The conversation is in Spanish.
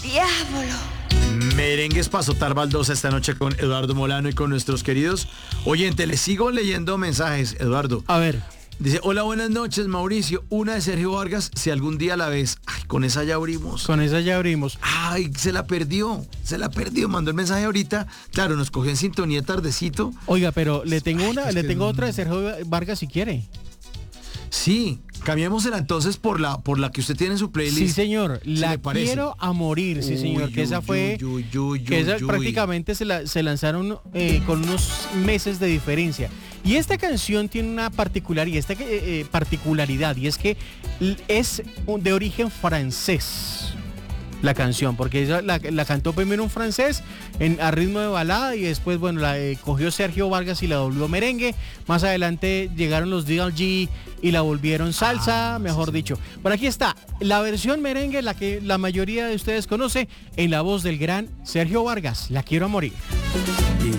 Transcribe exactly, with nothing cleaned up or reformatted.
diablo. Merengues para azotar baldosa esta noche con Eduardo Molano y con nuestros queridos oyentes. Les sigo leyendo mensajes, Eduardo. A ver. Dice, hola, buenas noches, Mauricio. Una de Sergio Vargas, si algún día la ves. Ay, con esa ya abrimos. Con esa ya abrimos. Ay, se la perdió. Se la perdió. Mandó el mensaje ahorita. Claro, nos cogió en sintonía tardecito. Oiga, pero le tengo una, Ay, le es tengo que... otra de Sergio Vargas si quiere. Sí, cambiémosela entonces por la por la que usted tiene en su playlist. Sí, señor. La parece? quiero a morir, sí, señor. Uy, que esa uy, fue, uy, uy, uy, que esa uy, prácticamente se, la, se lanzaron eh, con unos meses de diferencia. Y esta canción tiene una particular y esta, eh, particularidad y es que es de origen francés. La canción, porque ella la, la cantó primero un francés en, a ritmo de balada y después, bueno, la eh, cogió Sergio Vargas y la volvió merengue. Más adelante llegaron los D L G y la volvieron salsa, ah, mejor sí, dicho. Por aquí está la versión merengue, la que la mayoría de ustedes conoce, en la voz del gran Sergio Vargas. La quiero a morir. Y